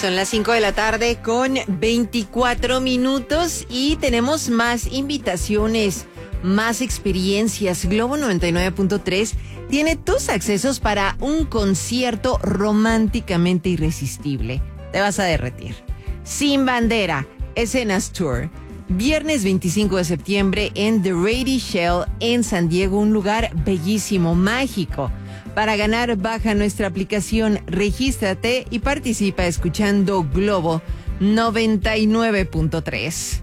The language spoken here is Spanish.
Son las 5 de la tarde con 24 minutos y tenemos más invitaciones, más experiencias. Globo 99.3 tiene tus accesos para un concierto románticamente irresistible. Te vas a derretir. Sin Bandera, Escenas Tour. Viernes 25 de septiembre en The Rady Shell en San Diego, un lugar bellísimo, mágico. Para ganar, baja nuestra aplicación, regístrate y participa escuchando Globo 99.3.